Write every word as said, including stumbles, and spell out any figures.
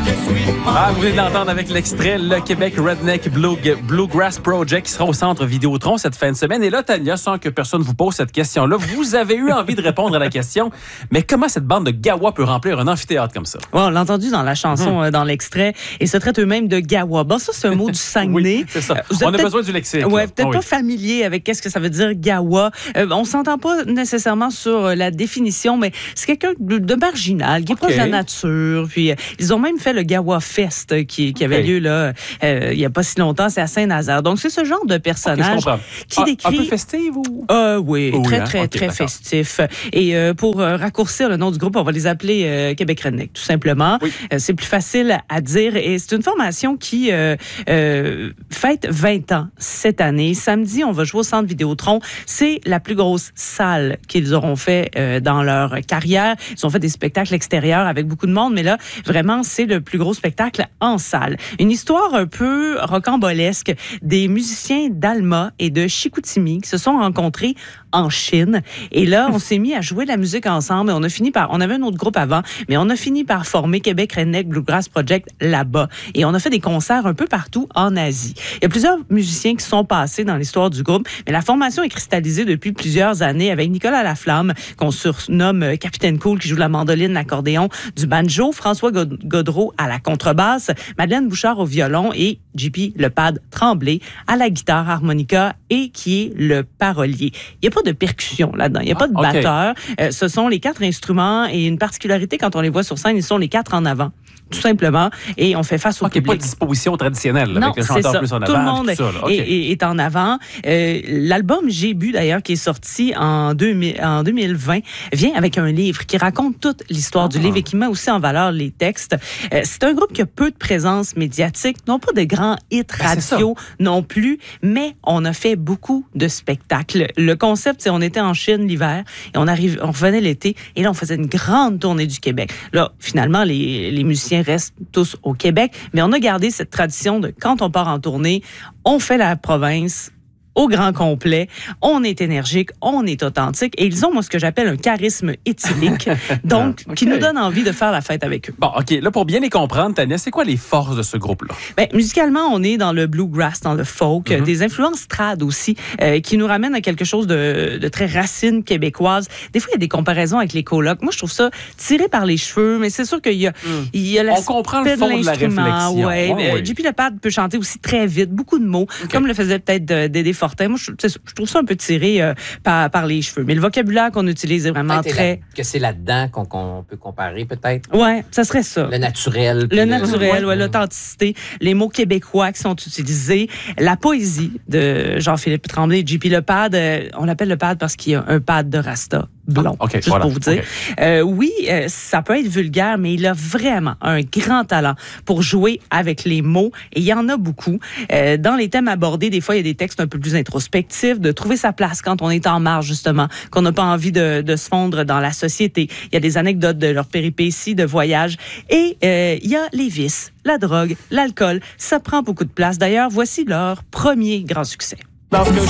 Ah, vous venez de l'entendre avec l'extrait, le Québec Redneck Blue, Bluegrass Project qui sera au Centre Vidéotron cette fin de semaine. Et là, Tania, sans que personne vous pose cette question-là, vous avez eu envie de répondre à la question, mais comment cette bande de gawa peut remplir un amphithéâtre comme ça? Ouais, on l'a entendu dans la chanson, hum. dans l'extrait, et se traite eux-mêmes de gawa. Bon, ça, c'est un mot du Saguenay. Oui, c'est ça. On a besoin du lexique. Oui, peut-être oh, pas oui. familier avec qu'est-ce que ça veut dire gawa. Euh, on s'entend pas nécessairement sur la définition, mais c'est quelqu'un de, de marginal, qui est okay. proche de la nature. Puis, euh, ils ont même fait le Gawa Fest qui, qui avait okay. lieu là, euh, il y a pas si longtemps, c'est à Saint-Nazaire. Donc, c'est ce genre de personnage okay, qui ah, décrit... Un peu festif ou? Euh, oui, oui, très, hein? très, okay, très d'accord. festif. Et euh, pour euh, raccourcir le nom du groupe, on va les appeler euh, Québec Redneck, tout simplement. Oui. Euh, c'est plus facile à dire. Et c'est une formation qui euh, euh, fête vingt ans cette année. Samedi, on va jouer au Centre Vidéotron. C'est la plus grosse salle qu'ils auront fait euh, dans leur carrière. Ils ont fait des spectacles extérieurs avec beaucoup de monde, mais là, vraiment, c'est le plus gros spectacle en salle. Une histoire un peu rocambolesque des musiciens d'Alma et de Chicoutimi qui se sont rencontrés en Chine. Et là, on s'est mis à jouer de la musique ensemble et on a fini par... On avait un autre groupe avant, mais on a fini par former Québec Redneck Bluegrass Project là-bas. Et on a fait des concerts un peu partout en Asie. Il y a plusieurs musiciens qui sont passés dans l'histoire du groupe, mais la formation est cristallisée depuis plusieurs années avec Nicolas Laflamme, qu'on surnomme Capitaine Cool, qui joue la mandoline, l'accordéon, du banjo, François Godreau à la contrebasse, Madeleine Bouchard au violon et J P Lepad Tremblay à la guitare harmonica et qui est le parolier. Il n'y a pas de percussion là-dedans, il n'y a pas de ah, okay. batteur. Euh, ce sont les quatre instruments et une particularité quand on les voit sur scène, ils sont les quatre en avant. Tout simplement, et on fait face au okay, public. Pas de disposition traditionnelle, là, non, avec le chanteur ça. plus en avant. Tout le monde tout ça, là. Okay. est, est en avant. Euh, l'album J'ai bu, d'ailleurs, qui est sorti en, deux mille, en deux mille vingt, vient avec un livre qui raconte toute l'histoire ah. du livre et qui met aussi en valeur les textes. Euh, c'est un groupe qui a peu de présence médiatique, non pas de grands hits radio ben, non plus, mais on a fait beaucoup de spectacles. Le concept, c'est on était en Chine l'hiver et on, arrive, on revenait l'été et là, on faisait une grande tournée du Québec. Là, finalement, les, les musiciens restent tous au Québec, mais on a gardé cette tradition de quand on part en tournée, on fait la province au grand complet, on est énergique, on est authentique et ils ont, moi, ce que j'appelle un charisme éthylique, donc okay. qui nous donne envie de faire la fête avec eux. Bon, OK. Là, pour bien les comprendre, Tania, c'est quoi les forces de ce groupe-là? Bien, musicalement, on est dans le bluegrass, dans le folk, mm-hmm. des influences trad aussi, euh, qui nous ramènent à quelque chose de, de très racine québécoise. Des fois, il y a des comparaisons avec les colocs. Moi, je trouve ça tiré par les cheveux, mais c'est sûr qu'il y a, mm. il y a on comprend le fond de, de la réflexion. Ouais. Oh, oui. J P Lepad peut chanter aussi très vite, beaucoup de mots, okay. comme le faisait peut-être Dédé Fortin. Moi, je, je trouve ça un peu tiré euh, par, par les cheveux. Mais le vocabulaire qu'on utilise est vraiment peut-être très... La, que c'est là-dedans qu'on, qu'on peut comparer, peut-être? Oui, ça serait ça. Le naturel. Le naturel, le... ouais, l'authenticité, les mots québécois qui sont utilisés, la poésie de Jean-Philippe Tremblay et J P Lepad. Euh, on l'appelle le pad parce qu'il y a un pad de rasta blond, ah, okay, juste voilà, pour vous dire. Okay. Euh, oui, euh, ça peut être vulgaire, mais il a vraiment un grand talent pour jouer avec les mots, et il y en a beaucoup. Euh, dans les thèmes abordés, des fois, il y a des textes un peu plus introspectifs, de trouver sa place quand on est en marge, justement, qu'on n'a pas envie de, de se fondre dans la société. Il y a des anecdotes de leurs péripéties, de voyages, et euh, il y a les vices, la drogue, l'alcool. Ça prend beaucoup de place. D'ailleurs, voici leur premier grand succès.